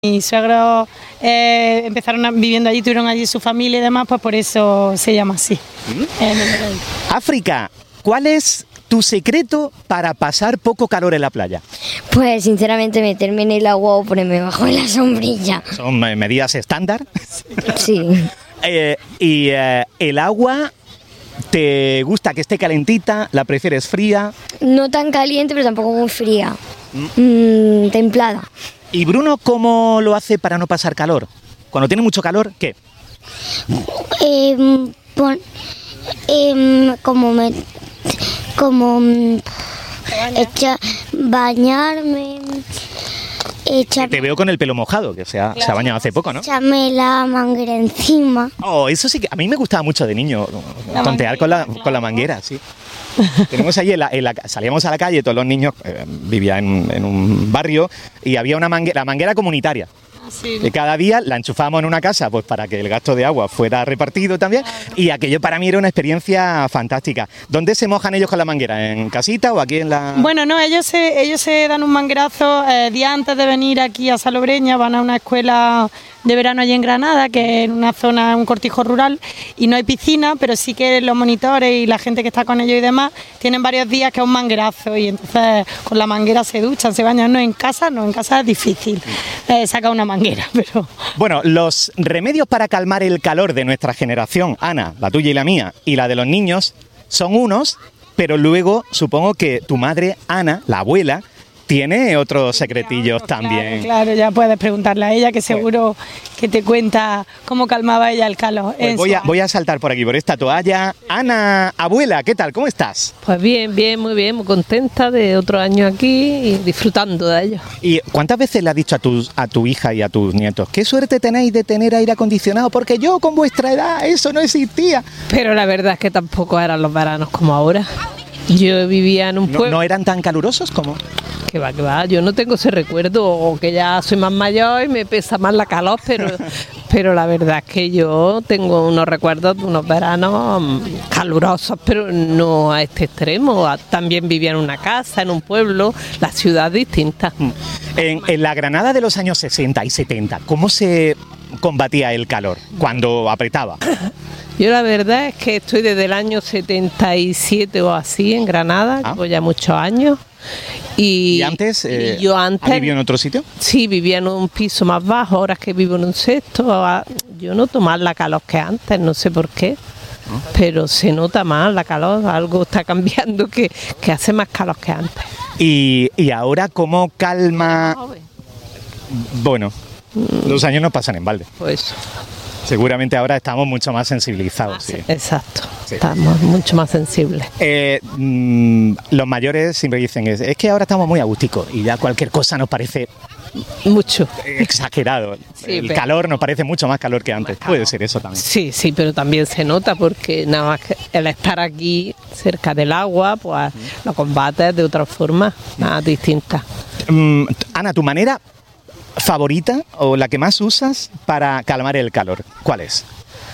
Mis suegros viviendo allí, tuvieron allí su familia y demás, pues por eso se llama así. África, ¿cuál es tu secreto para pasar poco calor en la playa? Pues sinceramente meterme en el agua o ponerme bajo la sombrilla. ¿Son medidas estándar? Sí. ¿El agua te gusta que esté calentita? ¿La prefieres fría? No tan caliente, pero tampoco muy fría. Templada. ¿Y Bruno cómo lo hace para no pasar calor? Cuando tiene mucho calor, ¿qué? Bañarme. Te veo con el pelo mojado, que se ha bañado hace poco, ¿no? Echarme la manguera encima. Oh, eso sí que a mí me gustaba mucho de niño, tontear con la manguera, sí. Tenemos allí, salíamos a la calle, todos los niños, vivían en un barrio y había una manguera, la manguera comunitaria. Sí. Y cada día la enchufábamos en una casa pues para que el gasto de agua fuera repartido también, y aquello para mí era una experiencia fantástica. ¿Dónde se mojan ellos con la manguera? ¿En casita o aquí en la...? Bueno, no, ellos se dan un manguerazo días antes de venir aquí a Salobreña, van a una escuela de verano allí en Granada, que es en una zona, un cortijo rural, y no hay piscina, pero sí que los monitores y la gente que está con ellos y demás tienen varios días que es un manguerazo, y entonces con la manguera se duchan, se bañan. No, en casa es difícil sacar una manguera, pero... Bueno, los remedios para calmar el calor de nuestra generación, Ana, la tuya y la mía, y la de los niños, son unos, pero luego supongo que tu madre, Ana, la abuela, tiene otros secretillos también. Claro, ya puedes preguntarle a ella, que seguro que te cuenta cómo calmaba ella el calor. Pues voy a saltar por aquí, por esta toalla. Ana, abuela, ¿qué tal? ¿Cómo estás? Pues bien, muy bien, muy contenta de otro año aquí y disfrutando de ello. ¿Y cuántas veces le has dicho a tu hija y a tus nietos, qué suerte tenéis de tener aire acondicionado? Porque yo con vuestra edad eso no existía. Pero la verdad es que tampoco eran los veranos como ahora. Yo vivía en un pueblo... ¿No eran tan calurosos como...? Que va, yo no tengo ese recuerdo, o que ya soy más mayor y me pesa más la calor, pero la verdad es que yo tengo unos recuerdos de unos veranos calurosos, pero no a este extremo. También vivía en una casa, en un pueblo, la ciudad distinta. En la Granada de los años 60 y 70, ¿cómo se combatía el calor cuando apretaba? Yo la verdad es que estoy desde el año 77 o así en Granada, llevo ya muchos años. ¿Y antes? Yo antes ¿Has vivido en otro sitio? Sí, vivía en un piso más bajo, ahora es que vivo en un sexto. Yo noto más la calor que antes, no sé por qué, pero se nota más la calor, algo está cambiando que hace más calor que antes. ¿Y ahora cómo calma? Bueno, los años no pasan en balde. Pues seguramente ahora estamos mucho más sensibilizados. Sí. Exacto, sí. Estamos mucho más sensibles. Los mayores siempre dicen, es que ahora estamos muy agusticos y ya cualquier cosa nos parece... mucho exagerado. Sí, el calor nos parece mucho más calor que antes. Puede ser eso también. Sí, pero también se nota porque nada más que el estar aquí cerca del agua, pues lo combates de otra forma más distinta. Ana, ¿tu manera favorita o la que más usas para calmar el calor, cuál es?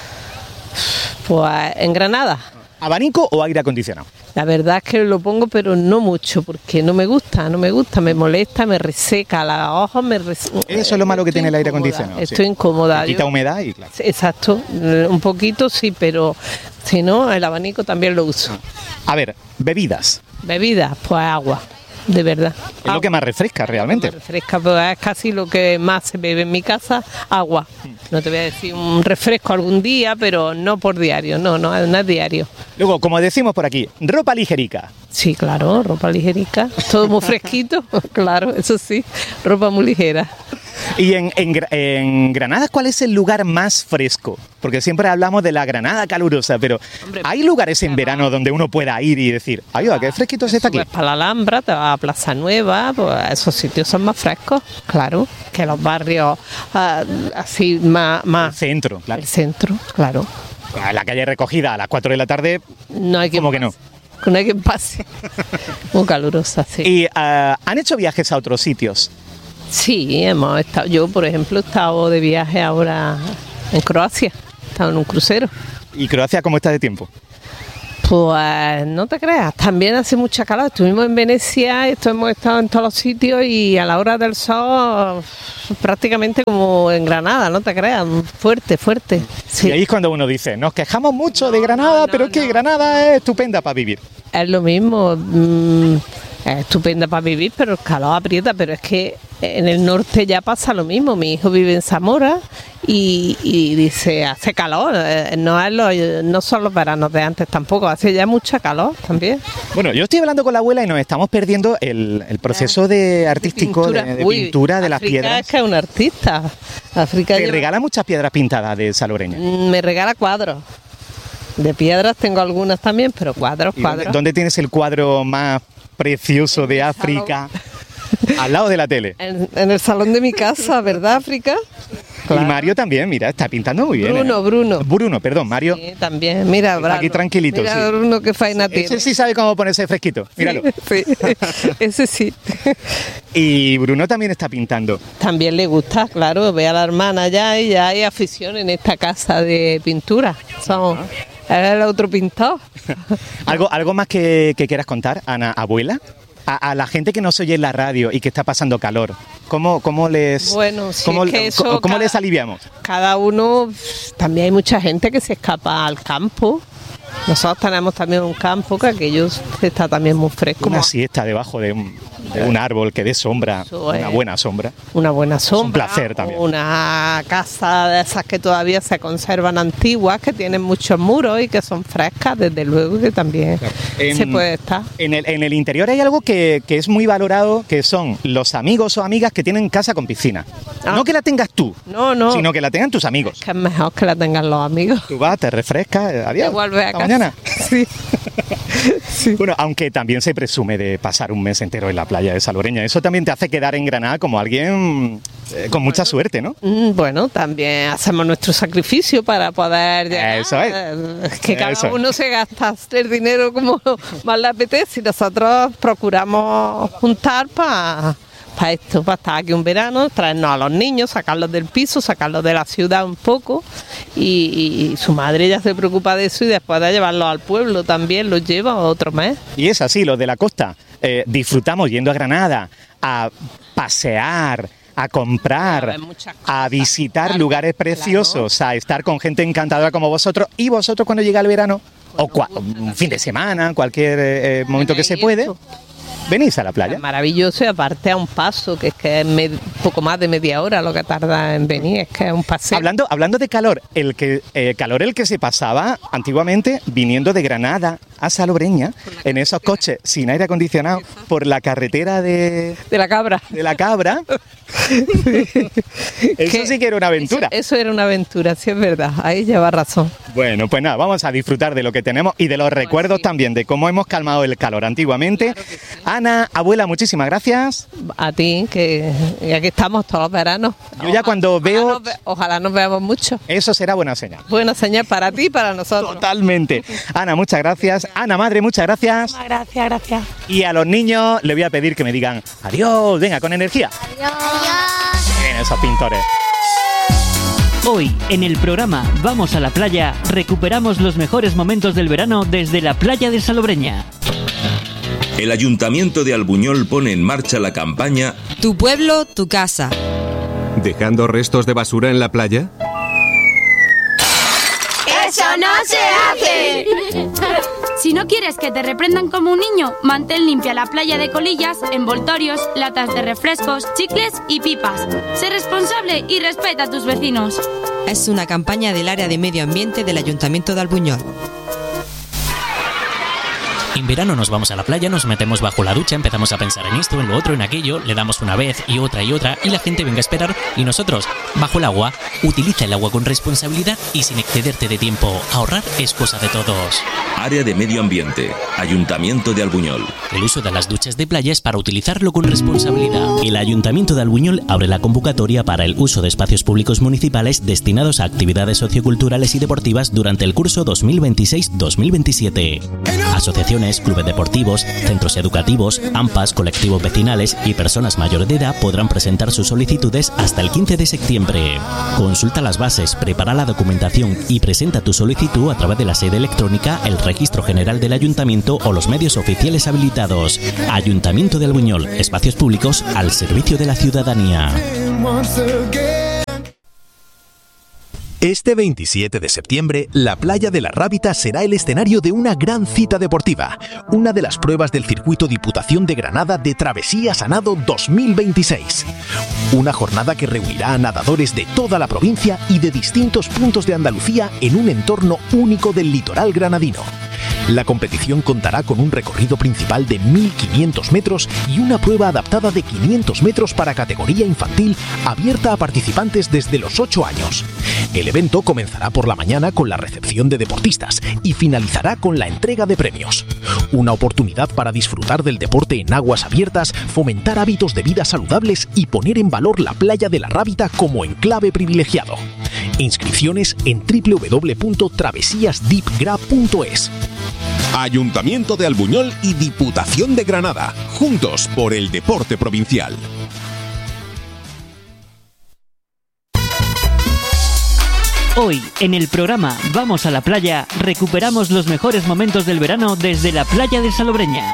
Pues en Granada. ¿Abanico o aire acondicionado? La verdad es que lo pongo, pero no mucho, porque no me gusta, me molesta, me reseca los ojos, Eso es lo malo que tiene el aire acondicionado. Estoy incómoda. Quita humedad y claro. Exacto, un poquito sí, pero si no, el abanico también lo uso. A ver, bebidas. Bebidas, pues agua. De verdad. Es lo que más refresca realmente. Refresca, pues es casi lo que más se bebe en mi casa, agua. No te voy a decir un refresco algún día, pero no por diario, no es diario. Luego, como decimos por aquí, ropa ligerica. Sí, claro, ropa ligerica, todo muy fresquito, claro, eso sí, ropa muy ligera. Y en Granada, ¿cuál es el lugar más fresco? Porque siempre hablamos de la Granada calurosa, pero ¿hay lugares en verano donde uno pueda ir y decir, ayuda, qué fresquito se está aquí? Para la Alhambra, te vas a Plaza Nueva, pues esos sitios son más frescos, claro, que los barrios así más... El centro, claro. El centro, claro. La calle recogida a las 4 de la tarde, no hay que ¿cómo que no? No hay quien pase. Muy calurosa, sí. ¿Y han hecho viajes a otros sitios? Sí, hemos estado. Yo, por ejemplo, he estado de viaje ahora en Croacia. He estado en un crucero. ¿Y Croacia cómo está de tiempo? Pues no te creas, también hace mucha calor. Estuvimos en Venecia, hemos estado en todos los sitios y a la hora del sol prácticamente como en Granada, no te creas, fuerte. Sí. Y ahí es cuando uno dice, nos quejamos mucho de Granada, pero es que Granada es estupenda para vivir. Es lo mismo, es estupenda para vivir, pero el calor aprieta, pero es que en el norte ya pasa lo mismo. Mi hijo vive en Zamora y dice, hace calor, no son los veranos de antes tampoco, hace ya mucha calor también. Bueno, yo estoy hablando con la abuela y nos estamos perdiendo el proceso de artístico, de pintura de las piedras. Es que es un artista. ¿Te regala muchas piedras pintadas de Salobreña? Me regala cuadros. De piedras tengo algunas también, pero cuadros. ¿Dónde tienes el cuadro más precioso de África? Al lado de la tele. En el salón de mi casa, ¿verdad, África? Claro. Y Mario también, mira, está pintando muy bien. Bruno, perdón, Mario. Sí, también, mira, Brano. Aquí tranquilito. Mira, sí. Bruno, qué faena tiene. Ese sí sabe cómo ponerse fresquito, míralo. Sí, ese sí. Y Bruno también está pintando. También le gusta, claro, ve a la hermana ya y ya hay afición en esta casa de pintura. Es el otro pintor. ¿Algo más que quieras contar, Ana, abuela? A la gente que no se oye en la radio y que está pasando calor, ¿cómo les aliviamos? Cada uno, también hay mucha gente que se escapa al campo. Nosotros tenemos también un campo que aquello está también muy fresco. Una siesta debajo de un árbol que dé sombra, una buena sombra. Una buena sombra. Es un placer también. Una casa de esas que todavía se conservan antiguas, que tienen muchos muros y que son frescas, desde luego que también se puede estar. En el interior hay algo que es muy valorado, que son los amigos o amigas que tienen casa con piscina. No que la tengas tú, sino que la tengan tus amigos. Que es mejor que la tengan los amigos. Tú vas, te refrescas, adiós. Te vuelves a casa. Mañana. Sí. Sí. Bueno, aunque también se presume de pasar un mes entero en la playa de Salobreña, eso también te hace quedar en Granada como alguien con mucha suerte, ¿no? Bueno, también hacemos nuestro sacrificio para poder llegar. Eso es. Que cada uno se gasta el dinero como más le apetece y nosotros procuramos juntar para esto, para estar aquí un verano, traernos a los niños, sacarlos del piso, sacarlos de la ciudad un poco y su madre ya se preocupa de eso y después de llevarlos al pueblo también los lleva otro mes. Y es así, los de la costa, disfrutamos yendo a Granada a pasear, a comprar, a visitar lugares preciosos, a estar con gente encantadora como vosotros, y vosotros cuando llega el verano, o un fin de semana, cualquier momento que se puede, venís a la playa. Es maravilloso y aparte a un paso, que es poco más de media hora lo que tarda en venir, es que es un paseo. Hablando de calor, el que se pasaba antiguamente viniendo de Granada a Salobreña, en esos coches sin aire acondicionado, por la carretera de la Cabra. De la Cabra. Eso sí que era una aventura. Eso era una aventura, sí es verdad, ahí lleva razón. Bueno, pues nada, vamos a disfrutar de lo que tenemos y de los recuerdos también, de cómo hemos calmado el calor antiguamente. Claro que sí. Ana, abuela, muchísimas gracias. A ti, que aquí estamos todos los veranos. Yo ya cuando veo... Ojalá nos veamos mucho. Eso será buena señal. Buena señal para ti y para nosotros. Totalmente. Ana, muchas gracias. Ana, madre, muchas gracias. Gracias. Y a los niños les voy a pedir que me digan adiós, venga, con energía. Adiós. Bien, esos pintores. Hoy, en el programa Vamos a la Playa, recuperamos los mejores momentos del verano desde la playa de Salobreña. El Ayuntamiento de Albuñol pone en marcha la campaña Tu pueblo, tu casa. ¿Dejando restos de basura en la playa? ¡Eso no se hace! Si no quieres que te reprendan como un niño, mantén limpia la playa de colillas, envoltorios, latas de refrescos, chicles y pipas. Sé responsable y respeta a tus vecinos. Es una campaña del área de medio ambiente del Ayuntamiento de Albuñol. En verano nos vamos a la playa, nos metemos bajo la ducha, empezamos a pensar en esto, en lo otro, en aquello, le damos una vez y otra y la gente venga a esperar y nosotros, bajo el agua, utiliza el agua con responsabilidad y sin excederte de tiempo. Ahorrar es cosa de todos. Área de Medio Ambiente, Ayuntamiento de Albuñol. El uso de las duchas de playa es para utilizarlo con responsabilidad. El Ayuntamiento de Albuñol abre la convocatoria para el uso de espacios públicos municipales destinados a actividades socioculturales y deportivas durante el curso 2026-2027. Asociaciones asociaciones, clubes deportivos, centros educativos, AMPAs, colectivos vecinales y personas mayores de edad podrán presentar sus solicitudes hasta el 15 de septiembre. Consulta las bases, prepara la documentación y presenta tu solicitud a través de la sede electrónica, el Registro General del Ayuntamiento o los medios oficiales habilitados. Ayuntamiento de Albuñol, espacios públicos al servicio de la ciudadanía. Este 27 de septiembre, la Playa de la Rábita será el escenario de una gran cita deportiva, una de las pruebas del circuito Diputación de Granada de Travesías a Nado 2026. Una jornada que reunirá a nadadores de toda la provincia y de distintos puntos de Andalucía en un entorno único del litoral granadino. La competición contará con un recorrido principal de 1.500 metros y una prueba adaptada de 500 metros para categoría infantil abierta a participantes desde los 8 años. El evento comenzará por la mañana con la recepción de deportistas y finalizará con la entrega de premios. Una oportunidad para disfrutar del deporte en aguas abiertas, fomentar hábitos de vida saludables y poner en valor la Playa de la Rábita como enclave privilegiado. Inscripciones en www.travesiasdipgra.es. Ayuntamiento de Albuñol y Diputación de Granada, juntos por el deporte provincial. Hoy, en el programa Vamos a la Playa, recuperamos los mejores momentos del verano desde la playa de Salobreña.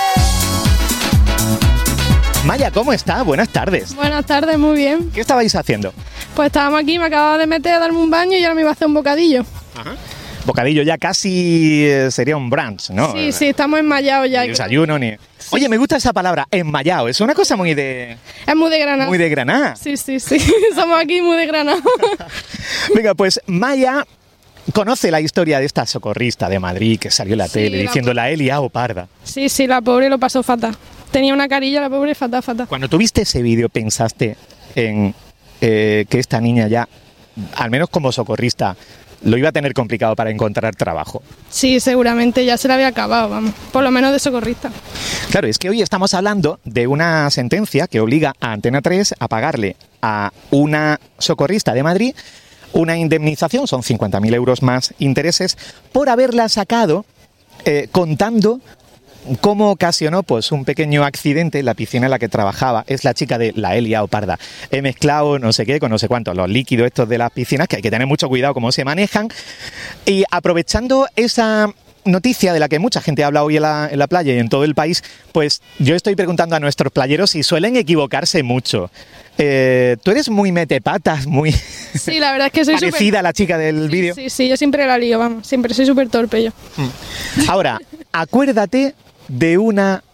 Maya, ¿cómo está? Buenas tardes. Buenas tardes, muy bien. ¿Qué estabais haciendo? Pues estábamos aquí, me acababa de meter a darme un baño y ahora me iba a hacer un bocadillo. Ajá. Bocadillo ya casi sería un brunch, ¿no? Sí, estamos enmayados ya. Ni desayuno, ni... Sí. Oye, me gusta esa palabra, enmayado. Es una cosa muy de... Es muy de Granada. Muy de Granada. Sí. Somos aquí muy de Granada. Venga, pues Maya conoce la historia de esta socorrista de Madrid que salió en la tele diciendo la he liado parda. Sí, la pobre lo pasó fatal. Tenía una carilla, la pobre, fatal. Cuando tuviste ese vídeo, ¿pensaste en que esta niña ya, al menos como socorrista, lo iba a tener complicado para encontrar trabajo? Sí, seguramente ya se le había acabado, vamos, por lo menos de socorrista. Claro, es que hoy estamos hablando de una sentencia que obliga a Antena 3 a pagarle a una socorrista de Madrid una indemnización, son 50.000 euros más intereses, por haberla sacado contando cómo ocasionó pues un pequeño accidente en la piscina en la que trabajaba. Es la chica de la he liado parda. He mezclado no sé qué con no sé cuánto, los líquidos estos de las piscinas, que hay que tener mucho cuidado cómo se manejan. Y aprovechando esa noticia de la que mucha gente habla hoy en la playa y en todo el país, pues yo estoy preguntando a nuestros playeros si suelen equivocarse mucho. Tú eres muy metepatas, muy... Sí, la verdad es que soy parecida a la chica del vídeo. Sí, yo siempre la lío, vamos, siempre soy súper torpe yo. Ahora, acuérdate de una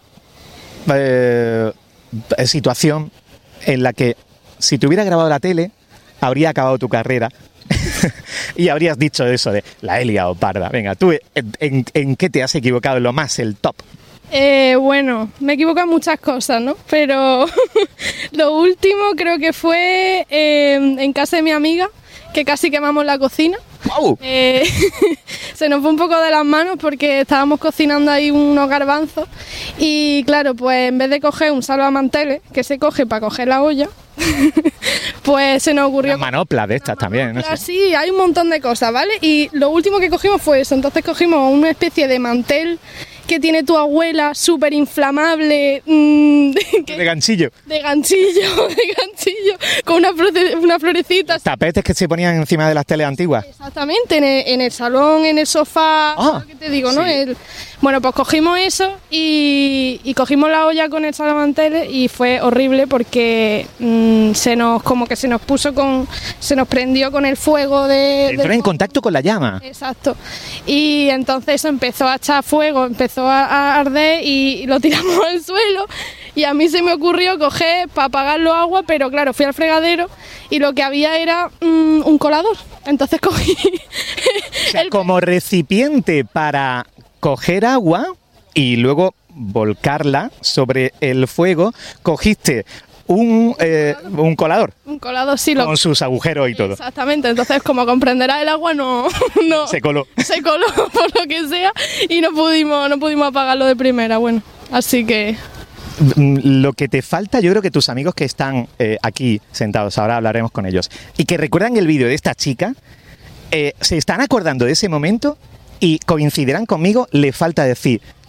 situación en la que si te hubiera grabado la tele, habría acabado tu carrera y habrías dicho eso de la he liado parda. Venga, tú, ¿en qué te has equivocado? Lo más, el top. Bueno, me equivoco en muchas cosas, ¿no? Pero lo último creo que fue en casa de mi amiga, que casi quemamos la cocina. ¡Wow! Se nos fue un poco de las manos porque estábamos cocinando ahí unos garbanzos y claro, pues en vez de coger un salvamanteles que se coge para coger la olla, pues se nos ocurrió... Una manopla de estas también, no sé. Sí, hay un montón de cosas, ¿vale? Y lo último que cogimos fue eso, entonces cogimos una especie de mantel que tiene tu abuela, súper inflamable. De ganchillo. De ganchillo, con una florecita. Tapetes que se ponían encima de las teles antiguas. Exactamente, en el salón, en el sofá, ¿sabes qué te digo, no? Sí. Bueno, pues cogimos eso y cogimos la olla con el salvamanteles y fue horrible porque se nos prendió con el fuego entró en contacto con la llama. Exacto. Y entonces eso empezó a echar fuego, empezó a arder y lo tiramos al suelo. Y a mí se me ocurrió coger para apagarlo agua, pero claro, fui al fregadero y lo que había era un colador. Entonces cogí... O sea, como recipiente para coger agua y luego volcarla sobre el fuego, cogiste un colador. Un colador, sí. Con sus agujeros y todo. Exactamente, entonces como comprenderás el agua no se coló por lo que sea y no pudimos apagarlo de primera, bueno, así que... Lo que te falta, yo creo que tus amigos que están aquí sentados, ahora hablaremos con ellos, y que recuerdan el vídeo de esta chica, se están acordando de ese momento y coincidirán conmigo, le falta decir,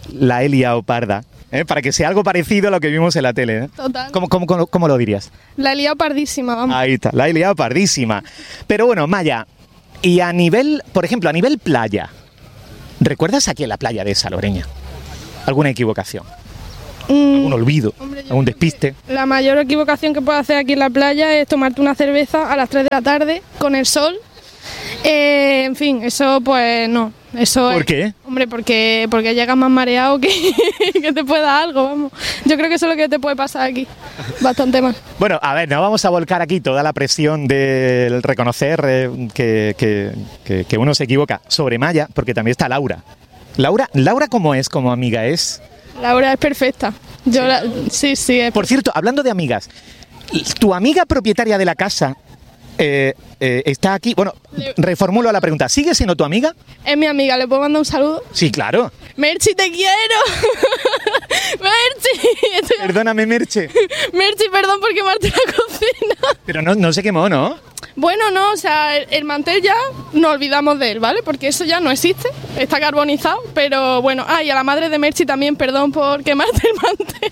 la he liado parda. Para que sea algo parecido a lo que vimos en la tele. Total. ¿Cómo lo dirías? La he liado pardísima, vamos. Ahí está, la he liado pardísima. Pero bueno, Maya, y a nivel, por ejemplo, a nivel playa, ¿recuerdas aquí en la playa de Salobreña alguna equivocación? ¿Algún olvido? ¿Algún despiste? La mayor equivocación que puedes hacer aquí en la playa es tomarte una cerveza a las 3 de la tarde con el sol. En fin, eso pues no. ¿Por qué? Hombre, porque llegas más mareado que te puede dar algo, vamos. Yo creo que eso es lo que te puede pasar aquí. Bastante mal. Bueno, a ver, no vamos a volcar aquí toda la presión del reconocer que uno se equivoca sobre Maya, porque también está Laura. Laura, ¿cómo es como amiga? Laura es perfecta. Sí. Por cierto, hablando de amigas, tu amiga propietaria de la casa está aquí. Bueno, reformulo la pregunta. ¿Sigue siendo tu amiga? Es mi amiga. ¿Le puedo mandar un saludo? Sí, claro. Merchi, te quiero. Merchi. Perdóname, Merche. Merchi, perdón por quemarte la cocina. Pero no se quemó, ¿no? Bueno, no, o sea, el mantel ya nos olvidamos de él, ¿vale? Porque eso ya no existe, está carbonizado, pero bueno. Y a la madre de Merchi también, perdón por quemarte el mantel.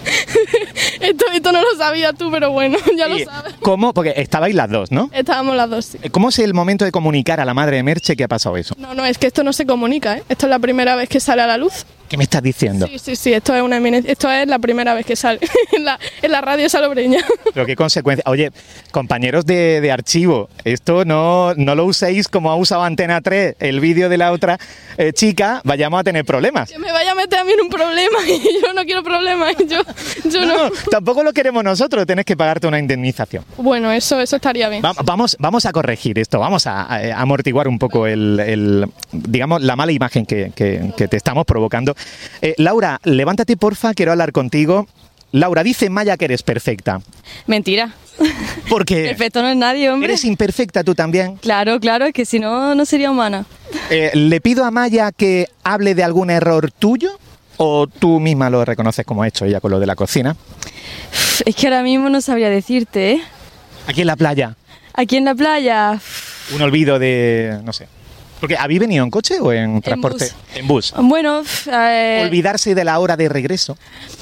Esto no lo sabías tú, pero bueno, ya lo sabes. ¿Cómo? Porque estabais las dos, ¿no? Estábamos las dos, sí. ¿Cómo es el momento de comunicar a la madre de Merche que ha pasado eso? No, es que esto no se comunica, ¿eh? Esto es la primera vez que sale a la luz. ¿Qué me estás diciendo? Sí, esto es una eminencia. Esto es la primera vez que sale en la radio salobreña. Pero qué consecuencia. Oye, compañeros de archivo, esto no lo uséis como ha usado Antena 3, el vídeo de la otra chica, vayamos a tener problemas. Que me vaya a meter a mí en un problema y yo no quiero problemas. Yo no. Tampoco lo queremos nosotros, tienes que pagarte una indemnización. Bueno, eso estaría bien. Vamos a corregir esto, vamos a amortiguar un poco digamos, la mala imagen que te estamos provocando. Laura, levántate porfa, quiero hablar contigo. Laura, dice Maya que eres perfecta. Mentira. ¿Por qué? Perfecto no es nadie, hombre. ¿Eres imperfecta tú también? Claro, es que si no, no sería humana. ¿Le pido a Maya que hable de algún error tuyo o tú misma lo reconoces como hecho ella con lo de la cocina? Es que ahora mismo no sabría decirte, ¿eh? Aquí en la playa. Aquí en la playa. Un olvido de, no sé. Porque ¿habéis venido en coche o en transporte? En bus. Bueno, olvidarse de la hora de regreso.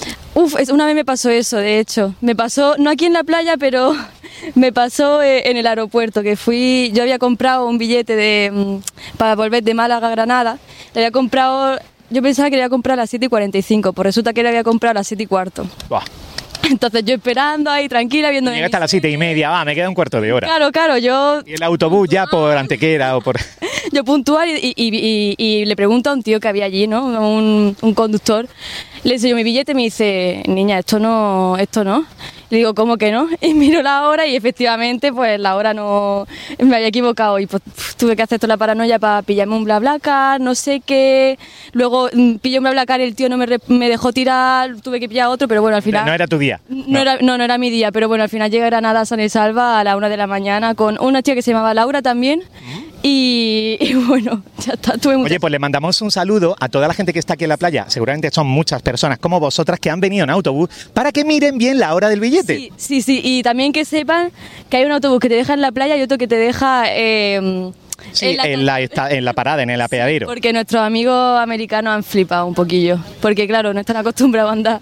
Una vez me pasó eso, de hecho. Me pasó, no aquí en la playa, pero me pasó en el aeropuerto, que yo había comprado un billete para volver de Málaga a Granada. Le había comprado, yo pensaba que le iba a comprar a las 7:45, pues resulta que le había comprado a las 7:15. Buah. Entonces yo esperando ahí tranquila viendo... Llegaste a las 7:30, me queda un cuarto de hora. Claro, yo... Y el autobús ya por Antequera o por... Yo puntual y le pregunto a un tío que había allí, ¿no? Un conductor. Le enseño mi billete y me dice, niña, esto no. Le digo, ¿cómo que no? Y miro la hora y efectivamente, pues la hora no... Me había equivocado y pues tuve que hacer toda la paranoia para pillarme un BlaBlaCar, no sé qué. Luego pillé un BlaBlaCar y el tío no me dejó tirar, tuve que pillar otro, pero bueno, al final... No era tu día. No era mi día, pero bueno, al final llegué a Granada sana y salva a la 1 de la mañana con una chica que se llamaba Laura también. Y bueno, ya está. Oye, pues le mandamos un saludo a toda la gente que está aquí en la playa. Seguramente son muchas personas como vosotras que han venido en autobús para que miren bien la hora del billete. Sí. Y también que sepan que hay un autobús que te deja en la playa y otro que te deja... Sí, en la parada, en el apeadero. Porque nuestros amigos americanos han flipado un poquillo. Porque claro, no están acostumbrados a andar.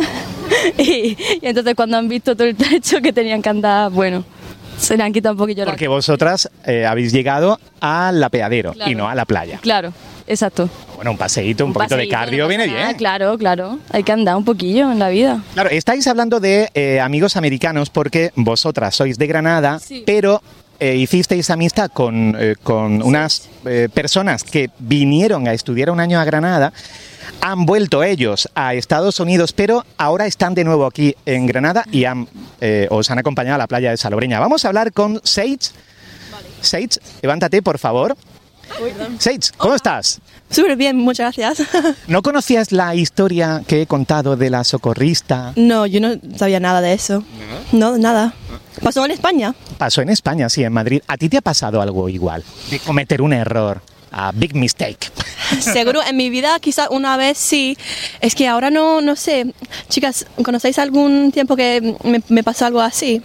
y entonces cuando han visto todo el trecho que tenían que andar, bueno... Se le han quitado un poquillo. Porque vosotras habéis llegado al apeadero y no a la playa. Claro, exacto. Bueno, un paseíto, un poquito de cardio viene bien. Claro. Hay que andar un poquillo en la vida. Claro, estáis hablando de amigos americanos porque vosotras sois de Granada, pero hicisteis amistad con unas personas que vinieron a estudiar un año a Granada. Han vuelto ellos a Estados Unidos, pero ahora están de nuevo aquí en Granada y os han acompañado a la playa de Salobreña. Vamos a hablar con Sage. Vale. Sage, levántate, por favor. Sage, ¿cómo estás? Súper bien, muchas gracias. ¿No conocías la historia que he contado de la socorrista? No, yo no sabía nada de eso. No, nada. ¿Pasó en España? Pasó en España, sí, en Madrid. ¿A ti te ha pasado algo igual? De cometer un error. A big mistake. Seguro, en mi vida quizás una vez sí. Es que ahora no sé. Chicas, ¿conocéis algún tiempo que me pasó algo así?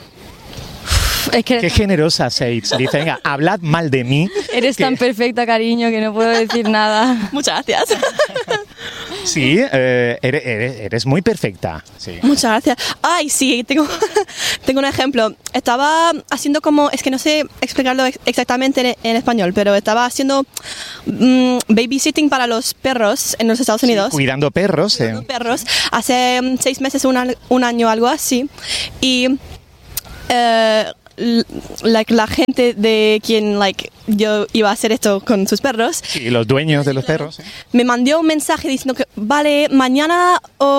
Es que qué generosa, Sage. Dice, venga, hablad mal de mí. Eres tan perfecta, cariño, que no puedo decir nada. Muchas gracias. Sí, eres muy perfecta. Sí. Muchas gracias. Ay, sí, tengo un ejemplo. Estaba haciendo como, es que no sé explicarlo exactamente en español, pero estaba haciendo babysitting para los perros en los Estados Unidos. Cuidando perros. Perros. Hace 6 meses, un año, algo así. Y la gente de quien yo iba a hacer esto con sus perros. Sí, los dueños de los perros. Me mandó un mensaje diciendo que, vale, mañana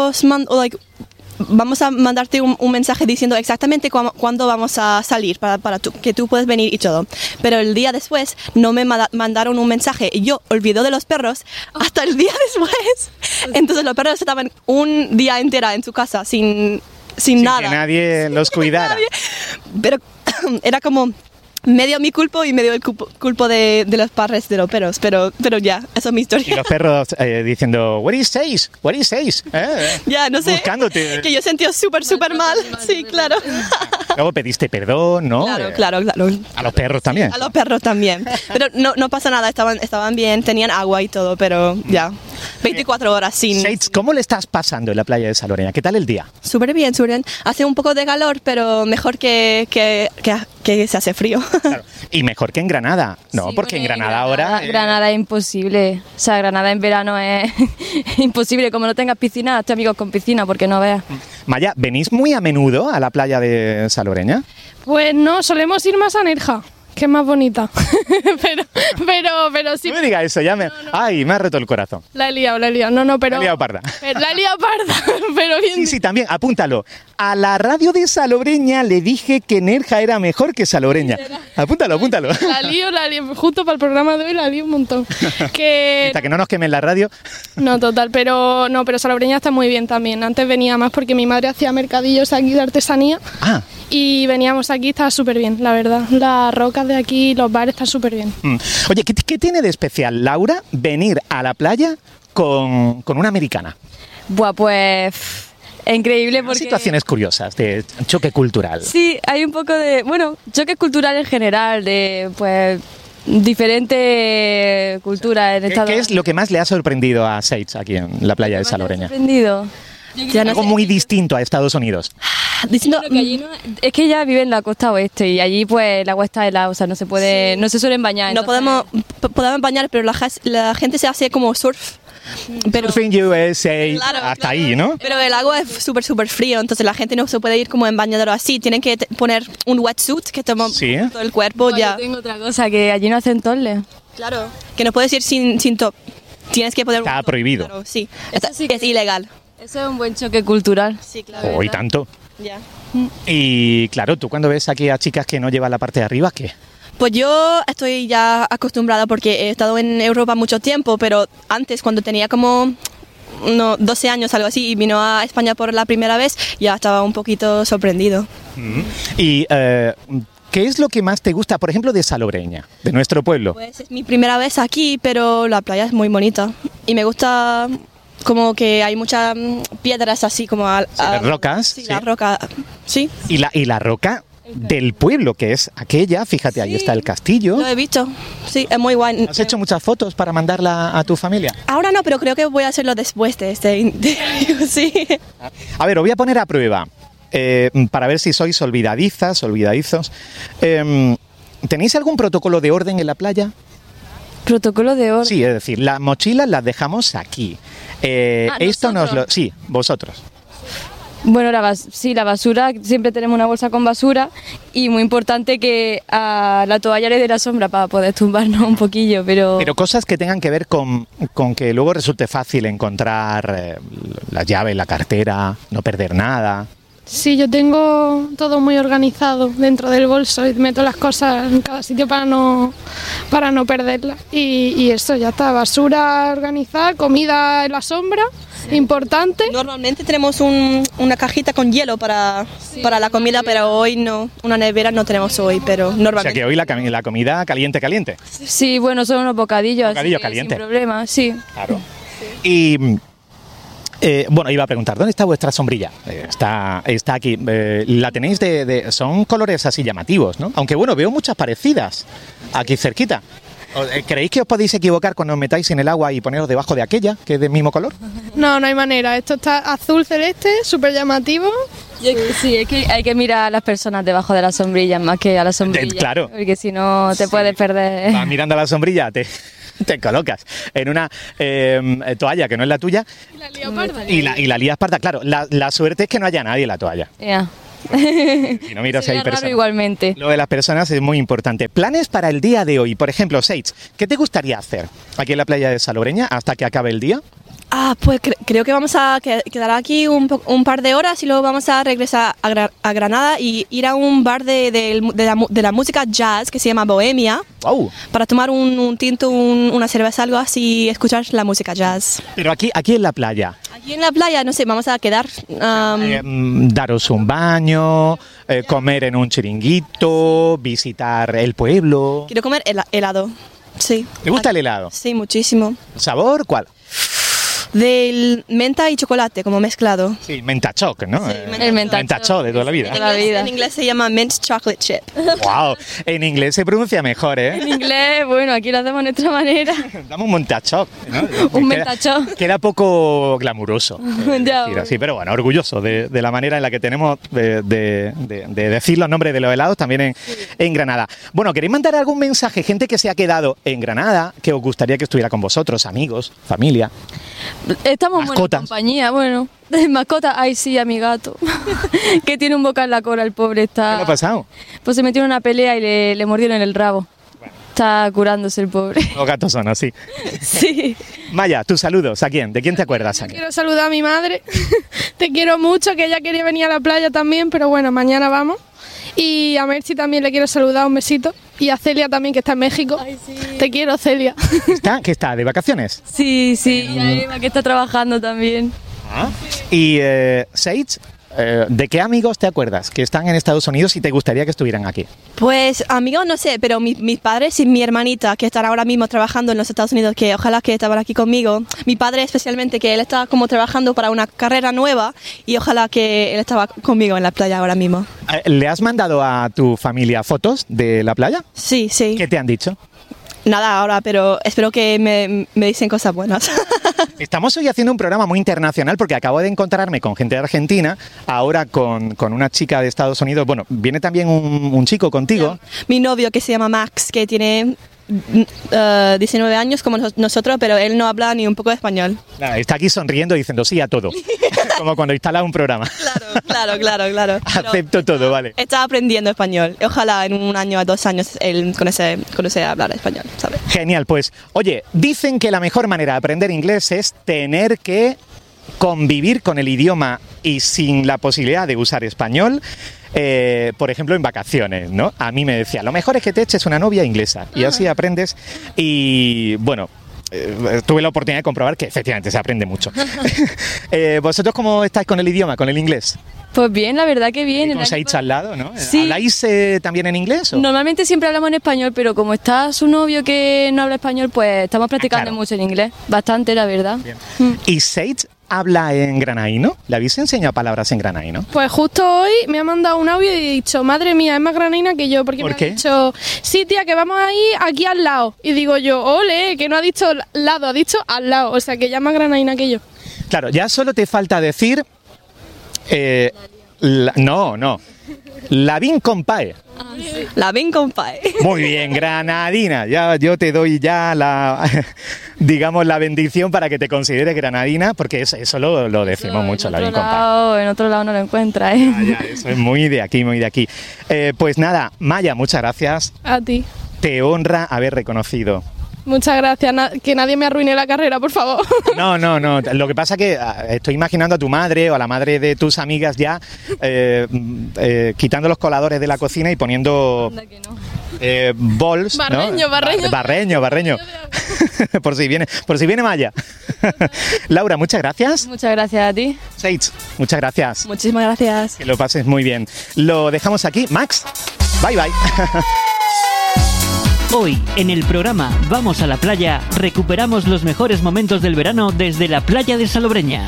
vamos a mandarte un mensaje diciendo exactamente cuándo vamos a salir para que tú puedes venir y todo. Pero el día después no me mandaron un mensaje y yo olvidé de los perros hasta el día después. Entonces los perros estaban un día entero en su casa sin nada. Que nadie los cuidara. Pero era como medio mi culpa y medio el culpa de los padres de los perros, pero ya, esa es mi historia. Y los perros diciendo, what is Sace? What is Sace? Ya, no sé, buscándote. que yo sentí súper mal, sí, claro. Luego pediste perdón, ¿no? Claro. A los perros también. A los perros también, pero no pasa nada, estaban bien, tenían agua y todo, pero ya, 24 horas sin... Sace, ¿cómo le estás pasando en la playa de Salobreña? ¿Qué tal el día? Súper bien. Hace un poco de calor, pero mejor que se hace frío. Claro. Y mejor que en Granada, ¿no? Sí, porque en Granada ahora... Granada es imposible. O sea, Granada en verano es imposible. Como no tengas piscina, hazte amigos con piscina, porque no veas. Maya, ¿venís muy a menudo a la playa de Salobreña? Pues no, solemos ir más a Nerja, que es más bonita. pero sí. No me digas eso, ya me... No. Ay, me ha roto el corazón. La he liado. No, pero... La he liado parda. La he liado parda, pero bien. Sí, también, apúntalo. A la radio de Salobreña le dije que Nerja era mejor que Salobreña. Apúntalo. La lío, justo para el programa de hoy la lío un montón. Hasta que no nos quemen la radio. No, total, pero Salobreña está muy bien también. Antes venía más porque mi madre hacía mercadillos aquí de artesanía. Y veníamos aquí, estaba súper bien, la verdad. Las rocas de aquí, los bares están súper bien. Oye, ¿qué tiene de especial, Laura, venir a la playa con una americana? Buah, pues... increíble porque... Situaciones curiosas de choque cultural. Sí, hay un poco de... Bueno, choque cultural en general, de pues... diferentes culturas en Estados Unidos. ¿Qué es lo que más le ha sorprendido a Sates aquí en la playa de Salobreña? Sorprendido. Algo muy distinto a Estados Unidos. Diciendo que allí no, es que ella vive en la costa oeste y allí pues el agua está helada, o sea, no se suelen bañar. No podemos bañar, pero la gente se hace como surf. Pero Surfing USA, hasta ahí, ¿no? Pero el agua es súper frío, entonces la gente no se puede ir como en bañadero así. Tienen que poner un wetsuit que toma todo el cuerpo. Pues ya. Yo tengo otra cosa, que allí no hacen toles. Claro, que no puedes ir sin top. Tienes que poner Está prohibido. Claro, sí, es ilegal. Eso es un buen choque cultural. Sí, claro. Hoy tanto. Ya. Y claro, tú cuando ves aquí a chicas que no llevan la parte de arriba, ¿qué? Pues yo estoy ya acostumbrada porque he estado en Europa mucho tiempo, pero antes cuando tenía como 12 años, algo así, y vino a España por la primera vez, ya estaba un poquito sorprendido. Y... ¿qué es lo que más te gusta, por ejemplo, de Salobreña, de nuestro pueblo? Pues es mi primera vez aquí, pero la playa es muy bonita. Y me gusta como que hay muchas piedras así como... las rocas. Sí, la roca, sí. Y la roca del pueblo, que es aquella, fíjate, ahí está el castillo. Lo he visto, sí, es muy guay. ¿Has hecho muchas fotos para mandarla a tu familia? Ahora no, pero creo que voy a hacerlo después de este interview, sí. A ver, os voy a poner a prueba. Para ver si sois olvidadizos. ¿Tenéis algún protocolo de orden en la playa? ¿Protocolo de orden? Sí, es decir, las mochilas las dejamos aquí. Esto sí, vosotros. Bueno, la basura, siempre tenemos una bolsa con basura y muy importante que a la toalla le dé la sombra para poder tumbarnos un poquillo, pero cosas que tengan que ver con que luego resulte fácil encontrar las llaves, la cartera, no perder nada. Sí, yo tengo todo muy organizado dentro del bolso y meto las cosas en cada sitio para no perderlas. Y eso, ya está, basura organizada, comida en la sombra, importante. Normalmente tenemos una cajita con hielo para la comida, pero hoy no, una nevera no tenemos hoy, pero normalmente. O sea que hoy la comida caliente. Sí, bueno, son unos bocadillos. Bocadillo caliente. Sin problema, sí. Claro. Y... bueno, iba a preguntar, ¿dónde está vuestra sombrilla? Está aquí. La tenéis son colores así llamativos, ¿no? Aunque bueno, veo muchas parecidas aquí cerquita. ¿Creéis que os podéis equivocar cuando os metáis en el agua y poneros debajo de aquella, que es del mismo color? No, no hay manera. Esto está azul celeste, súper llamativo. Sí, es que hay que mirar a las personas debajo de las sombrillas más que a la sombrilla. Claro. Porque si no te puedes perder. Vas mirando a la sombrilla, te colocas en una toalla que no es la tuya y la lías parda. Claro, la suerte es que no haya nadie en la toalla. Ya. Si no miras si hay personas. Igualmente. Lo de las personas es muy importante. Planes para el día de hoy. Por ejemplo, Sage, ¿qué te gustaría hacer aquí en la playa de Salobreña hasta que acabe el día? Pues creo que vamos a quedar aquí un par de horas y luego vamos a regresar a Granada y ir a un bar de la música jazz que se llama Bohemia. Wow. Para tomar un tinto, una cerveza, algo así, y escuchar la música jazz. Pero aquí en la playa. Aquí en la playa, no sé, vamos a quedar... daros un baño, comer en un chiringuito, visitar el pueblo. Quiero comer helado, sí. ¿Te gusta el helado? Sí, muchísimo. ¿Sabor cuál? Del menta y chocolate, como mezclado. Sí, menta choc, ¿no? Sí, el menta choc de toda la vida. En inglés se llama mint chocolate chip. Wow, en inglés se pronuncia mejor, ¿eh? En inglés, bueno, aquí lo hacemos de nuestra manera. Dame un menta choc, ¿no? Un menta choc. Queda poco glamuroso. Ya, decir así, pero bueno, orgulloso de la manera en la que tenemos de decir los nombres de los helados también en Granada. Bueno, ¿queréis mandar algún mensaje? Gente que se ha quedado en Granada, que os gustaría que estuviera con vosotros, amigos, familia. Estamos en buena compañía, bueno. De mascota, ay sí, a mi gato. Que tiene un boca en la cola, el pobre está... ¿Qué le ha pasado? Pues se metió en una pelea y le mordieron el rabo. Bueno. Está curándose el pobre. Los gatos son así. Sí. Maya, tus saludos, ¿a quién? ¿De quién te acuerdas? Quiero saludar a mi madre. Te quiero mucho, que ella quería venir a la playa también, pero bueno, mañana vamos. Y a Merchi también le quiero saludar, un besito. Y a Celia también, que está en México. Ay, sí. Te quiero, Celia. ¿Qué está? ¿De vacaciones? Sí. Y a Eva, que está trabajando también. Y Sage, ¿de qué amigos te acuerdas que están en Estados Unidos y te gustaría que estuvieran aquí? Pues amigos, no sé, pero mis padres y mi hermanita, que están ahora mismo trabajando en los Estados Unidos, que ojalá que estaban aquí conmigo. Mi padre especialmente, que él está como trabajando para una carrera nueva y ojalá que él estaba conmigo en la playa ahora mismo. ¿Le has mandado a tu familia fotos de la playa? Sí. ¿Qué te han dicho? Nada ahora, pero espero que me dicen cosas buenas. Estamos hoy haciendo un programa muy internacional porque acabo de encontrarme con gente de Argentina, ahora con una chica de Estados Unidos. Bueno, viene también un chico contigo. Mi novio, que se llama Max, que tiene 19 años como nosotros, pero él no habla ni un poco de español. Está aquí sonriendo diciendo sí a todo, como cuando instalas un programa. Claro. Acepto todo, vale. Está aprendiendo español. Ojalá en 1 año o 2 años él conoce a hablar español, ¿sabes? Genial, pues, oye, dicen que la mejor manera de aprender inglés es tener que convivir con el idioma y sin la posibilidad de usar español. Por ejemplo, en vacaciones, ¿no? A mí me decía, lo mejor es que te eches una novia inglesa y así aprendes. Y bueno, tuve la oportunidad de comprobar que efectivamente se aprende mucho. ¿Vosotros cómo estáis con el idioma, con el inglés? Pues bien, la verdad que bien. Os habéis al lado, ¿no? Sí. ¿Habláis también en inglés? ¿O? Normalmente siempre hablamos en español, pero como está su novio que no habla español, pues estamos practicando mucho en inglés. Bastante, la verdad. Bien. ¿Y Sage habla en granaíno? ¿Le habéis enseñado palabras en granaíno? Pues justo hoy me ha mandado un audio y he dicho, madre mía, es más granaína que yo, porque ¿Por me qué? ha dicho, sí tía, que vamos a ir aquí al lado. Y digo yo, ole, que no ha dicho lado, ha dicho al lado, o sea que ya es más granaína que yo. Claro, ya solo te falta decir... no. La vin compae. La vin compae. Muy bien, granadina. Ya yo te doy ya la, digamos, la bendición para que te consideres granadina, porque eso lo decimos mucho, la vin compae. En otro lado no lo encuentras, ¿eh? Eso es muy de aquí, muy de aquí. Pues nada, Maya, muchas gracias. A ti. Te honra haber reconocido. Muchas gracias, que nadie me arruine la carrera, por favor. No. Lo que pasa es que estoy imaginando a tu madre o a la madre de tus amigas ya quitando los coladores de la cocina y poniendo bols, Barreño, ¿no? Barreño. por si viene Maya. Laura, muchas gracias. Muchas gracias a ti. Sage, muchas gracias. Muchísimas gracias. Que lo pases muy bien. Lo dejamos aquí. Max, bye. Hoy, en el programa Vamos a la playa, recuperamos los mejores momentos del verano desde la playa de Salobreña.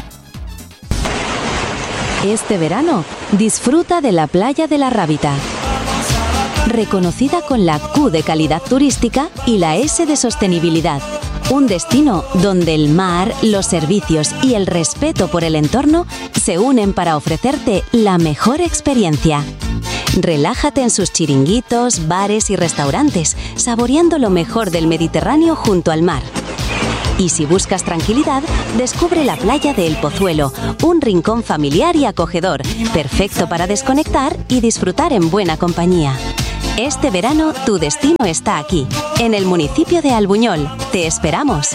Este verano, disfruta de la playa de la Rábita. reconocida con la Q de calidad turística y la S de sostenibilidad. Un destino donde el mar, los servicios y el respeto por el entorno se unen para ofrecerte la mejor experiencia. Relájate en sus chiringuitos, bares y restaurantes, saboreando lo mejor del Mediterráneo junto al mar. Y si buscas tranquilidad, descubre la playa de El Pozuelo, un rincón familiar y acogedor, perfecto para desconectar y disfrutar en buena compañía. Este verano tu destino está aquí, en el municipio de Albuñol. Te esperamos.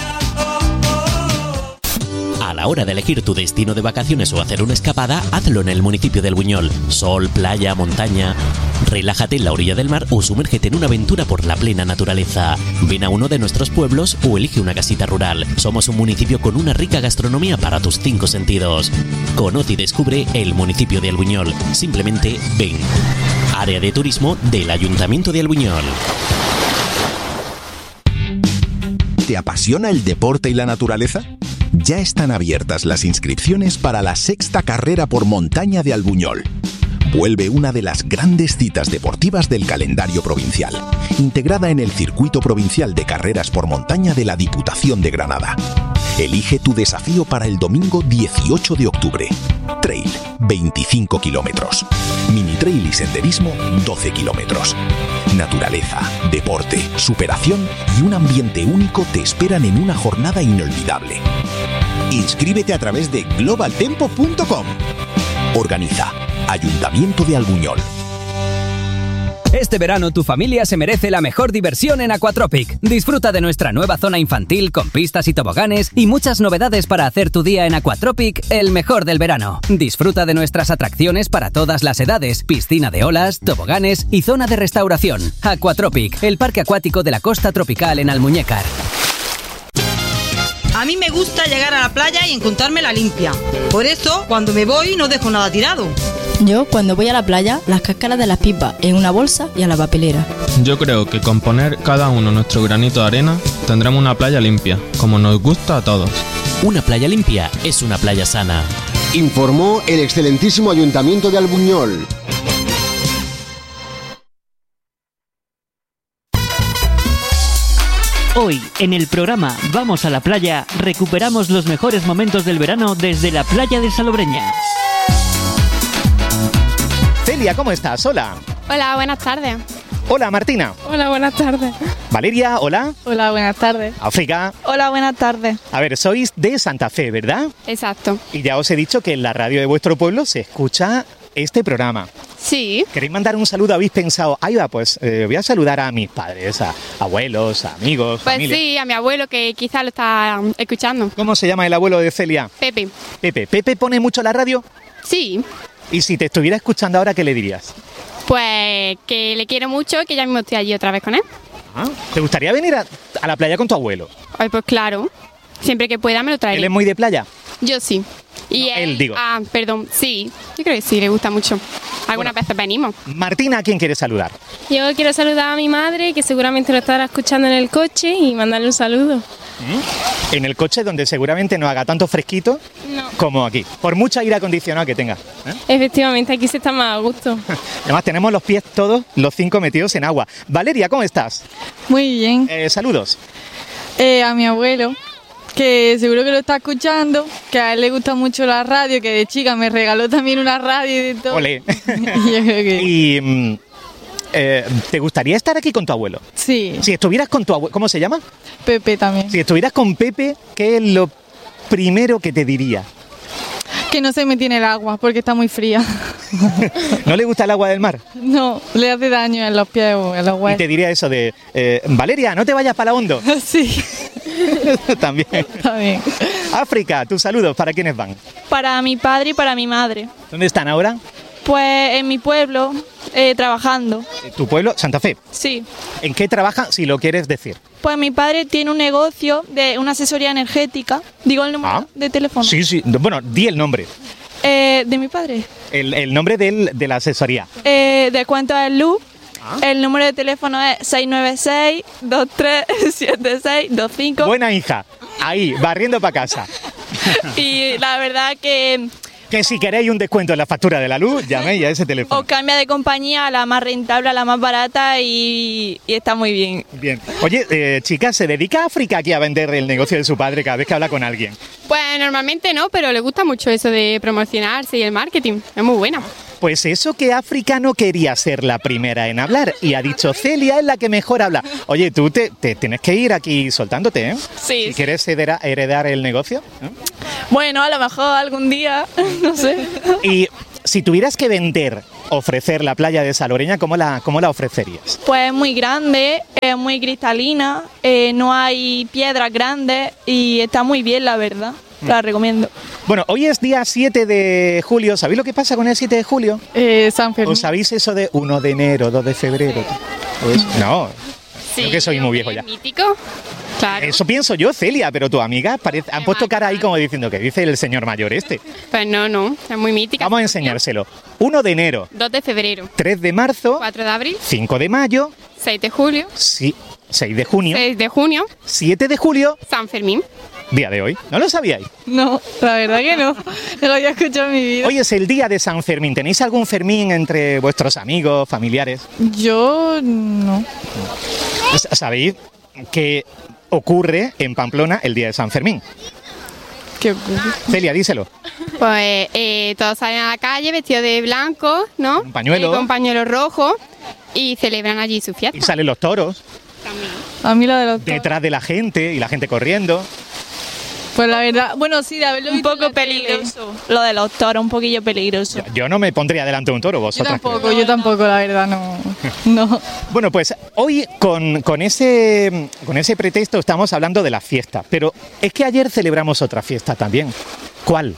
A la hora de elegir tu destino de vacaciones o hacer una escapada, hazlo en el municipio de Albuñol. Sol, playa, montaña. Relájate en la orilla del mar o sumérgete en una aventura por la plena naturaleza. Ven a uno de nuestros pueblos o elige una casita rural. Somos un municipio con una rica gastronomía para tus 5 sentidos. Conoce y descubre el municipio de Albuñol. Simplemente ven. Área de turismo del Ayuntamiento de Albuñol. ¿Te apasiona el deporte y la naturaleza? Ya están abiertas las inscripciones para la 6ª carrera por montaña de Albuñol. Vuelve una de las grandes citas deportivas del calendario provincial, integrada en el Circuito Provincial de Carreras por Montaña de la Diputación de Granada. Elige tu desafío para el domingo 18 de octubre. Trail, 25 kilómetros. Mini trail y senderismo, 12 kilómetros. Naturaleza, deporte, superación y un ambiente único te esperan en una jornada inolvidable. Inscríbete a través de globaltempo.com. Organiza Ayuntamiento de Albuñol. Este verano tu familia se merece la mejor diversión en Aquatropic. Disfruta de nuestra nueva zona infantil con pistas y toboganes y muchas novedades para hacer tu día en Aquatropic el mejor del verano. Disfruta de nuestras atracciones para todas las edades, piscina de olas, toboganes y zona de restauración. Aquatropic, el parque acuático de la costa tropical en Almuñécar. A mí me gusta llegar a la playa y encontrármela limpia. Por eso, cuando me voy, no dejo nada tirado. Yo, cuando voy a la playa, las cáscaras de las pipas en una bolsa y a la papelera. Yo creo que con poner cada uno nuestro granito de arena, tendremos una playa limpia, como nos gusta a todos. Una playa limpia es una playa sana. Informó el excelentísimo Ayuntamiento de Albuñol. Hoy, en el programa Vamos a la playa, recuperamos los mejores momentos del verano desde la playa de Salobreña. Celia, ¿cómo estás? Hola. Hola, buenas tardes. Hola, Martina. Hola, buenas tardes. Valeria, hola. Hola, buenas tardes. África. Hola, buenas tardes. A ver, sois de Santa Fe, ¿verdad? Exacto. Y ya os he dicho que en la radio de vuestro pueblo se escucha este programa. Sí. ¿Queréis mandar un saludo? ¿Habéis pensado? Ahí va, pues voy a saludar a mis padres, a abuelos, a amigos, Pues familia. sí, a mi abuelo que quizá lo está escuchando. ¿Cómo se llama el abuelo de Celia? Pepe. Pepe. ¿Pepe pone mucho la radio? Sí. Y si te estuviera escuchando ahora, ¿qué le dirías? Pues que le quiero mucho, que ya mismo estoy allí otra vez con él. Ah, ¿te gustaría venir a la playa con tu abuelo? Ay, pues claro. Siempre que pueda me lo traeré. ¿Él es muy de playa? Yo sí. Y no, él, digo. Ah, perdón, sí. Yo creo que sí, le gusta mucho. Algunas veces venimos. Martina, ¿a quién quieres saludar? Yo quiero saludar a mi madre, que seguramente lo estará escuchando en el coche, y mandarle un saludo. En el coche, donde seguramente no haga tanto fresquito como aquí. Por mucho aire acondicionado que tenga. Efectivamente, aquí se está más a gusto. Además, tenemos los pies todos, los 5 metidos en agua. Valeria, ¿cómo estás? Muy bien. Saludos. A mi abuelo, que seguro que lo está escuchando, que a él le gusta mucho la radio, que de chica me regaló también una radio y de todo. Olé. Yo creo que... Y ¿te gustaría estar aquí con tu abuelo? Sí. Si estuvieras con tu abuelo, ¿cómo se llama? Pepe también. Si estuvieras con Pepe, ¿qué es lo primero que te diría? Que no se mete en el agua, porque está muy fría. ¿No le gusta el agua del mar? No, le hace daño en los pies o en los huesos. Y te diría eso de, Valeria, no te vayas para la hondo. Sí. También. África, tus saludos, ¿para quiénes van? Para mi padre y para mi madre. ¿Dónde están ahora? Pues en mi pueblo, trabajando. ¿Tu pueblo? Santa Fe. Sí. ¿En qué trabaja, si lo quieres decir? Pues mi padre tiene un negocio de una asesoría energética. Digo el número de teléfono. Sí, sí. Bueno, di el nombre. ¿De mi padre? El nombre de la asesoría. ¿De cuánto es luz? El número de teléfono es 696-237625. Buena hija. Ahí, barriendo para casa. Y la verdad que Que si queréis un descuento en la factura de la luz, llaméis a ese teléfono. O cambia de compañía a la más rentable, a la más barata y está muy bien. Bien. Oye, chicas, ¿se dedica África aquí a vender el negocio de su padre cada vez que habla con alguien? Pues normalmente no, pero le gusta mucho eso de promocionarse y el marketing. Es muy buena. Pues eso que África no quería ser la primera en hablar y ha dicho Celia es la que mejor habla. Oye, tú te tienes que ir aquí soltándote, ¿eh? Sí. Si quieres heredar el negocio. ¿Eh? Bueno, a lo mejor algún día, no sé. Y si tuvieras que ofrecer la playa de Saloreña, ¿cómo la ofrecerías? Pues es muy grande, es muy cristalina, no hay piedras grandes y está muy bien, la verdad. La recomiendo. Bueno, hoy es día 7 de julio. ¿Sabéis lo que pasa con el 7 de julio? San Fermín. ¿O sabéis eso de 1 de enero, 2 de febrero? Pues, no, Sí, creo que soy muy viejo ya. Mítico. Claro. Eso pienso yo, Celia, pero tu amiga han puesto cara ahí como diciendo que dice el señor mayor este. Pues no, es muy mítica. Vamos a enseñárselo. 1 de enero, 2 de febrero, 3 de marzo, 4 de abril, 5 de mayo, 6 de julio, sí, 6 de junio, 6 de junio, 7 de julio, San Fermín. día de hoy. ¿No lo sabíais? No, la verdad que no. No lo había escuchado en mi vida. Hoy es el día de San Fermín. ¿Tenéis algún Fermín entre vuestros amigos, familiares? Yo no. ¿Sabéis qué ocurre en Pamplona el día de San Fermín? ¿Qué ocurre? Celia, díselo. Pues todos salen a la calle vestidos de blanco, ¿no? Un pañuelo. Con pañuelo rojo y celebran allí su Y fiesta. salen los toros. A mí lo de los detrás de la gente y la gente corriendo. Pues la verdad, bueno, sí, de haberlo Un poco peligroso. Lo de los toros, un poquillo peligroso. Yo no me pondría delante de un toro, vosotras. Yo tampoco, la verdad, no. Bueno, pues hoy con ese pretexto estamos hablando de la fiesta, pero es que ayer celebramos otra fiesta también. ¿Cuál?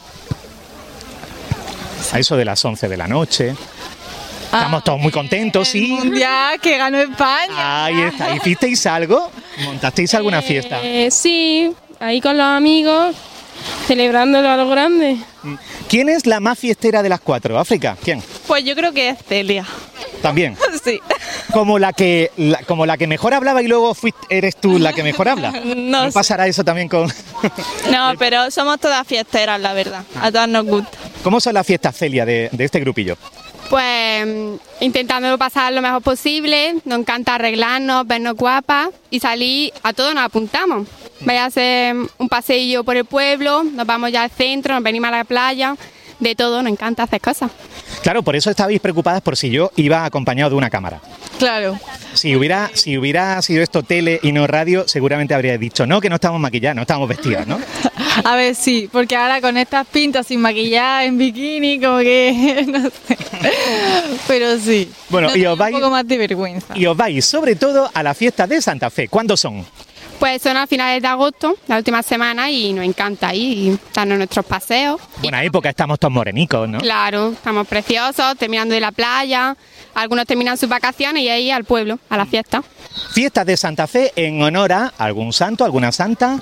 A eso de las 11 de la noche. Estamos todos muy contentos, ¿sí? Mundial que ganó España. Ahí está. ¿Hicisteis algo? ¿Montasteis alguna fiesta? Sí, ahí con los amigos, celebrándolo a lo grande. ¿Quién es la más fiestera de las cuatro? ¿África? ¿Quién? Pues yo creo que es Celia. ¿También? Sí. Como la que mejor hablaba y luego eres tú la que mejor habla. No sé. ¿Pasará eso también con...? No, pero somos todas fiesteras, la verdad. A todas nos gusta. ¿Cómo son las fiestas, Celia, de este grupillo? Pues intentando pasar lo mejor posible, nos encanta arreglarnos, vernos guapas y salir, a todos nos apuntamos. Vaya a hacer un paseillo por el pueblo, nos vamos ya al centro, nos venimos a la playa, de todo, nos encanta hacer cosas. Claro, por eso estabais preocupadas por si yo iba acompañado de una cámara. Claro. Si hubiera sido esto tele y no radio, seguramente habría dicho, no, que no estamos maquilladas, no estamos vestidas, ¿no? A ver, sí, porque ahora con estas pintas sin maquillaje, en bikini, como que, no sé. Pero sí. Bueno, y os vais... Un poco más de vergüenza. Y os vais, sobre todo, a la fiesta de Santa Fe. ¿Cuándo son? Pues son a finales de agosto, la última semana, y nos encanta ir, darnos nuestros paseos. Buena época, estamos todos morenicos, ¿no? Claro, estamos preciosos, terminando de la playa, algunos terminan sus vacaciones y ahí al pueblo, a la fiesta. Fiestas de Santa Fe en honor a algún santo, alguna santa.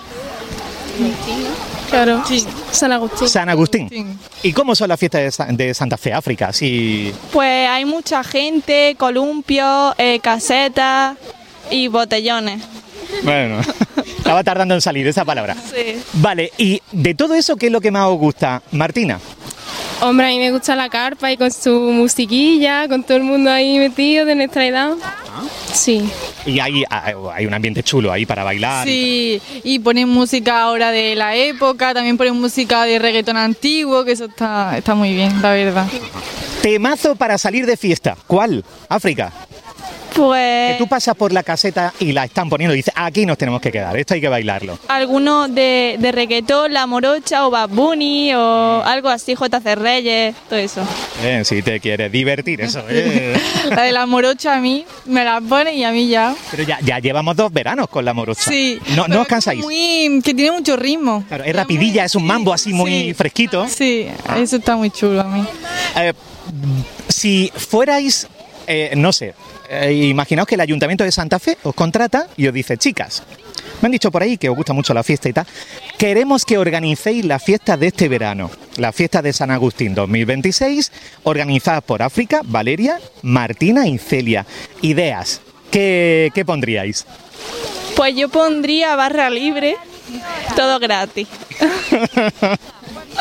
Claro, sí. San Agustín. San Agustín. ¿Y cómo son las fiestas de Santa Fe, África? Sí. Pues hay mucha gente, columpios, casetas y botellones. Bueno, estaba tardando en salir esa palabra. Sí. Vale, y de todo eso, ¿qué es lo que más os gusta, Martina? Hombre, a mí me gusta la carpa y con su musiquilla, con todo el mundo ahí metido de nuestra edad. Sí. Y hay un ambiente chulo ahí para bailar. Sí, y ponen música ahora de la época, también ponen música de reggaetón antiguo, que eso está muy bien, la verdad. Temazo para salir de fiesta. ¿Cuál? África. Pues... Que tú pasas por la caseta y la están poniendo y dices, aquí nos tenemos que quedar, esto hay que bailarlo. Algunos de reggaetón, La Morocha o Bad Bunny o algo así, JC Reyes, todo eso. Si te quieres divertir, eso. La de La Morocha a mí me la pone y a mí ya. Pero ya llevamos 2 veranos con La Morocha. Sí. No os cansáis. Que tiene mucho ritmo. Claro, es rapidilla, es un mambo así muy fresquito. Sí, eso está muy chulo a mí. Si fuerais, no sé, imaginaos que el Ayuntamiento de Santa Fe os contrata y os dice, chicas, me han dicho por ahí que os gusta mucho la fiesta y tal, queremos que organicéis la fiesta de este verano, la fiesta de San Agustín 2026, organizada por África, Valeria, Martina y Celia. Ideas, ¿qué pondríais? Pues yo pondría barra libre, todo gratis.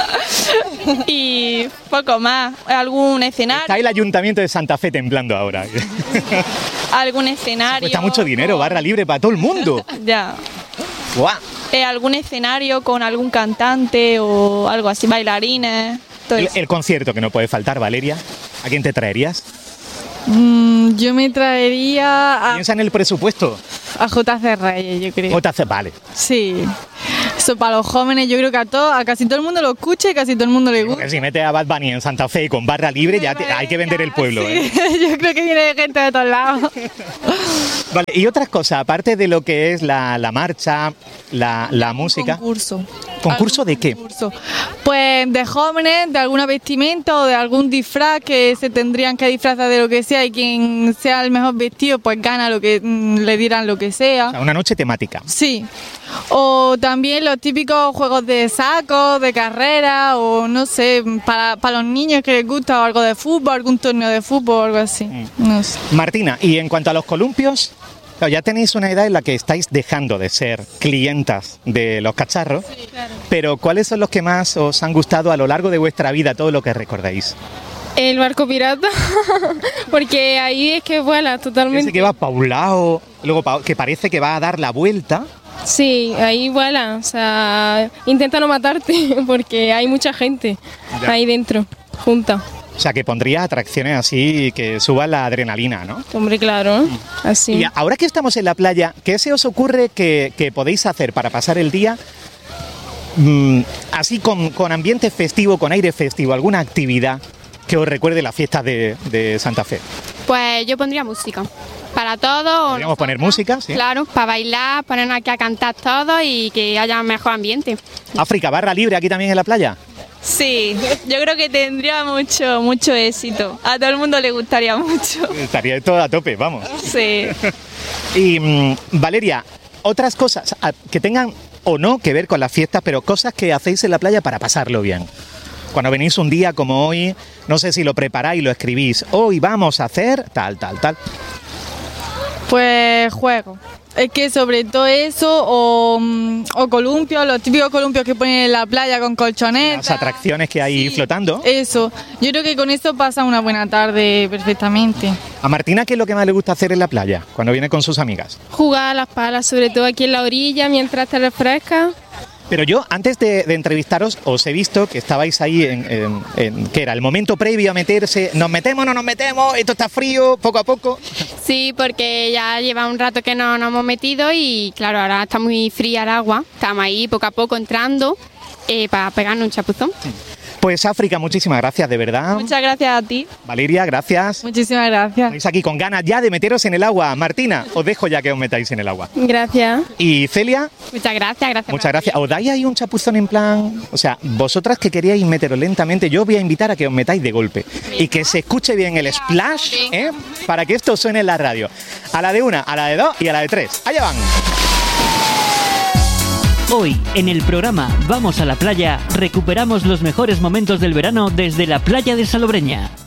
Y poco más, algún escenario. Está el Ayuntamiento de Santa Fe temblando ahora. Algún escenario. Cuesta mucho dinero, barra libre para todo el mundo. Ya. ¡Guau! Algún escenario con algún cantante o algo así, bailarines. Todo eso. El concierto que no puede faltar, Valeria. ¿A quién te traerías? Yo me traería Piensa en el presupuesto. a JC Reyes, yo creo. JC, vale. Sí. Eso para los jóvenes, yo creo que a casi todo el mundo lo escucha y casi todo el mundo le gusta. Porque si metes a Bad Bunny en Santa Fe con barra libre, ya hay que vender el pueblo. Sí, yo creo que viene gente de todos lados. Vale, y otras cosas, aparte de lo que es la marcha, la música. ¿Concurso de qué? Pues de jóvenes, de alguna vestimenta o de algún disfraz que se tendrían que disfrazar de lo que sea y quien sea el mejor vestido pues gana lo que le dirán lo que sea. O sea, una noche temática. Sí. O también los típicos juegos de saco, de carrera o no sé, para los niños que les gusta o algo de fútbol, algún torneo de fútbol o algo así. No sé. Martina, y en cuanto a los columpios, claro, ya tenéis una edad en la que estáis dejando de ser clientas de los cacharros, Sí, claro. pero ¿cuáles son los que más os han gustado a lo largo de vuestra vida, todo lo que recordáis? El barco pirata, porque ahí es que vuela totalmente. Ese que va para un lado, luego que parece que va a dar la vuelta. Sí, ahí vuela, o sea, intenta no matarte porque hay mucha gente Ya. ahí dentro, junta. O sea, que pondría atracciones así que suban la adrenalina, ¿no? Hombre, claro, así. Y ahora que estamos en la playa, ¿qué se os ocurre que podéis hacer para pasar el día así con ambiente festivo, con aire festivo? ¿Alguna actividad que os recuerde las fiestas de Santa Fe? Pues yo pondría música. Para todos. Podríamos poner música, sí. Claro, para bailar, ponernos aquí a cantar todos y que haya mejor ambiente. África, barra libre aquí también en la playa. Sí, yo creo que tendría mucho éxito. A todo el mundo le gustaría mucho. Estaría todo a tope, vamos. Sí. Y Valeria, otras cosas que tengan o no que ver con las fiestas, pero cosas que hacéis en la playa para pasarlo bien. Cuando venís un día como hoy, no sé si lo preparáis, lo escribís, hoy vamos a hacer tal. Pues juego. Es que sobre todo eso o columpios, los típicos columpios que ponen en la playa con colchonetas. Las atracciones que hay flotando. Eso. Yo creo que con eso pasa una buena tarde perfectamente. A Martina, ¿qué es lo que más le gusta hacer en la playa cuando viene con sus amigas? Jugar a las palas, sobre todo aquí en la orilla, mientras te refrescas. Pero yo, antes de entrevistaros, os he visto que estabais ahí ¿qué era? El momento previo a meterse. ¿Nos metemos, no nos metemos? ¿Esto está frío? ¿Poco a poco? Sí, porque ya lleva un rato que no nos hemos metido y claro, ahora está muy fría el agua. Estamos ahí poco a poco entrando para pegarnos un chapuzón. Pues África, muchísimas gracias, de verdad. Muchas gracias a ti. Valeria, gracias. Muchísimas gracias. Estáis aquí con ganas ya de meteros en el agua. Martina, os dejo ya que os metáis en el agua. Gracias. Y Celia, Muchas gracias. muchas gracias. ¿Os dais ahí un chapuzón en plan? O sea, vosotras que queríais meteros lentamente, yo os voy a invitar a que os metáis de golpe y que se escuche bien el splash, para que esto suene en la radio. A la de una, a la de dos y a la de tres. ¡Allá van! Hoy, en el programa Vamos a la playa, recuperamos los mejores momentos del verano desde la playa de Salobreña.